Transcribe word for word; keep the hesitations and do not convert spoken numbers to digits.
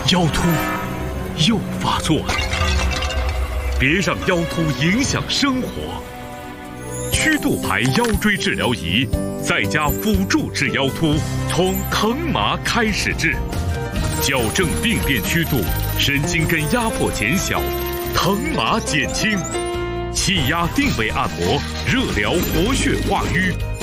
腰突又发作了，别让腰突影响生活。曲度牌腰椎治疗仪在家辅助治腰突，从疼麻开始治，矫正病变曲度，神经根压迫减小，疼麻减轻，气压定位按摩，热疗活血化瘀，